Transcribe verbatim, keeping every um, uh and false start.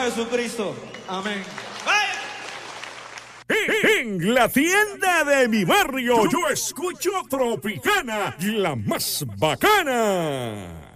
Jesucristo. Amén. En la tienda de mi barrio yo escucho Tropicana, la más bacana.